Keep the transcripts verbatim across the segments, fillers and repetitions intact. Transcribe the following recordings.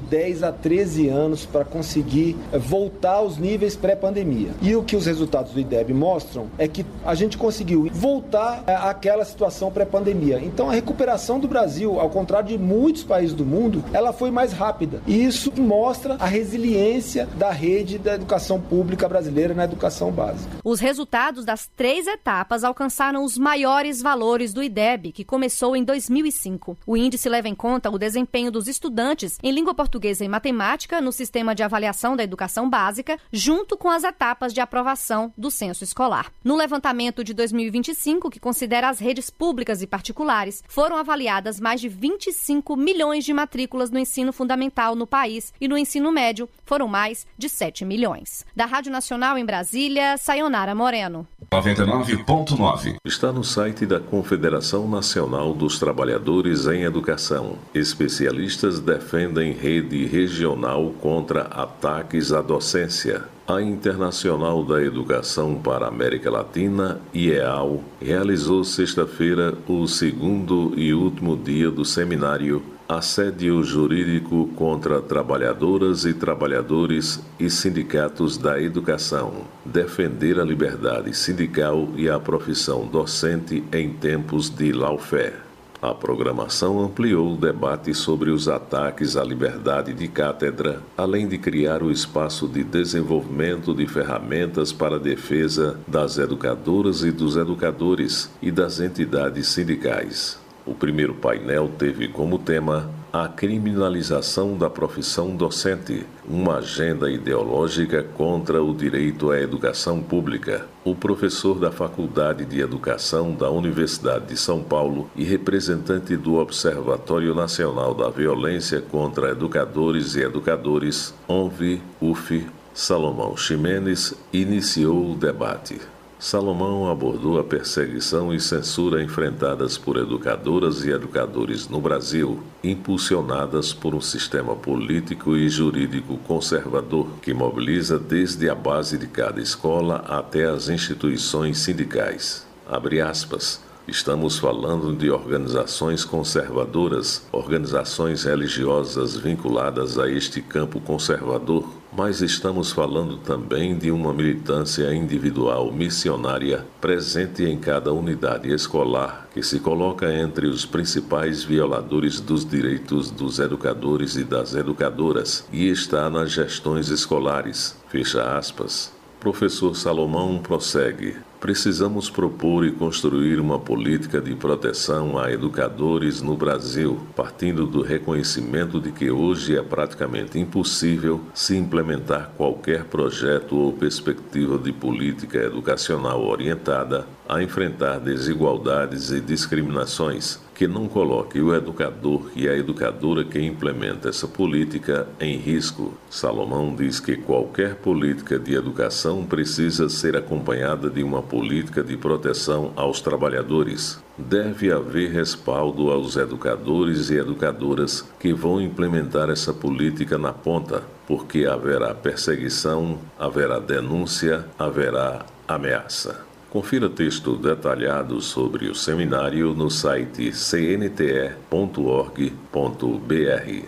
dez a treze anos para conseguir voltar aos níveis pré-pandemia. E o que os resultados do I D E B mostram é que a gente conseguiu voltar àquela situação pré-pandemia. Então a recuperação do Brasil, ao contrário de muitos países do mundo, ela foi mais rápida. E isso mostra a resiliência da rede da educação pública brasileira na educação básica. Os resultados das três etapas alcançaram os maiores valores do I D E B, que começou em dois mil e cinco. O índice leva em conta o desempenho dos estudantes em língua portuguesa e matemática no sistema de avaliação da educação básica, junto com as etapas de aprovação do censo escolar. No levantamento de dois mil e vinte e cinco, que considera as redes públicas e particulares, foram avaliadas mais de vinte e cinco milhões de matrículas no ensino fundamental no país e no ensino médio foram mais de sete milhões. Da Rádio Nacional em Brasília, Sayonara Moreno. noventa e nove ponto nove. Está no site da Confederação Nacional dos Trabalhadores em Educação. Especialistas defendem rede regional contra ataques à docência. A Internacional da Educação para a América Latina, I E A L, realizou sexta-feira o segundo e último dia do seminário Assédio Jurídico contra Trabalhadoras e Trabalhadores e Sindicatos da Educação. Defender a liberdade sindical e a profissão docente em tempos de lawfare. A programação ampliou o debate sobre os ataques à liberdade de cátedra, além de criar o espaço de desenvolvimento de ferramentas para a defesa das educadoras e dos educadores e das entidades sindicais. O primeiro painel teve como tema a criminalização da profissão docente, uma agenda ideológica contra o direito à educação pública. O professor da Faculdade de Educação da Universidade de São Paulo e representante do Observatório Nacional da Violência contra Educadores e Educadores, O N V, U F, Salomão Ximenes, iniciou o debate. Salomão abordou a perseguição e censura enfrentadas por educadoras e educadores no Brasil, impulsionadas por um sistema político e jurídico conservador que mobiliza desde a base de cada escola até as instituições sindicais. Abre aspas. Estamos falando de organizações conservadoras, organizações religiosas vinculadas a este campo conservador, mas estamos falando também de uma militância individual missionária presente em cada unidade escolar, que se coloca entre os principais violadores dos direitos dos educadores e das educadoras e está nas gestões escolares. Fecha aspas. Professor Salomão prossegue. Precisamos propor e construir uma política de proteção a educadores no Brasil, partindo do reconhecimento de que hoje é praticamente impossível se implementar qualquer projeto ou perspectiva de política educacional orientada a enfrentar desigualdades e discriminações, que não coloque o educador e a educadora que implementa essa política em risco. Salomão diz que qualquer política de educação precisa ser acompanhada de uma política de proteção aos trabalhadores. Deve haver respaldo aos educadores e educadoras que vão implementar essa política na ponta, porque haverá perseguição, haverá denúncia, haverá ameaça. Confira texto detalhado sobre o seminário no site c n t e ponto org ponto b r.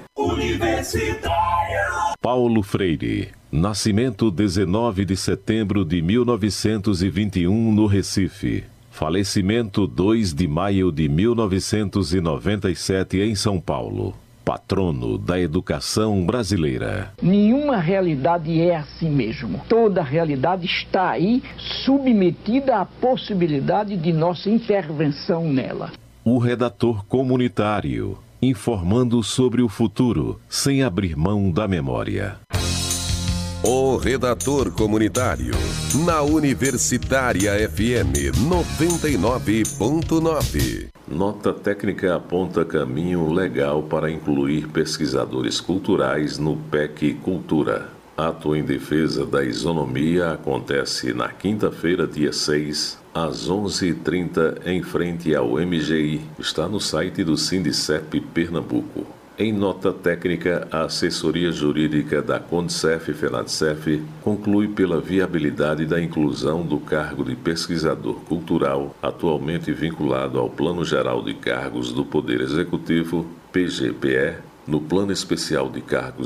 Universitário. Paulo Freire. Nascimento dezenove de setembro de mil novecentos e vinte e um no Recife. Falecimento dois de maio de mil novecentos e noventa e sete em São Paulo. Patrono da educação brasileira. Nenhuma realidade é assim mesmo. Toda realidade está aí, submetida à possibilidade de nossa intervenção nela. O redator comunitário, informando sobre o futuro, sem abrir mão da memória. O redator comunitário, na Universitária F M noventa e nove ponto nove. Nota técnica aponta caminho legal para incluir pesquisadores culturais no P E C Cultura. Ato em defesa da isonomia acontece na quinta-feira, dia seis, às onze e trinta, em frente ao M G I. Está no site do Sindicep Pernambuco. Em nota técnica, a assessoria jurídica da Condecef Fenadcef conclui pela viabilidade da inclusão do cargo de pesquisador cultural, atualmente vinculado ao Plano Geral de Cargos do Poder Executivo, P G P E, no Plano Especial de Cargos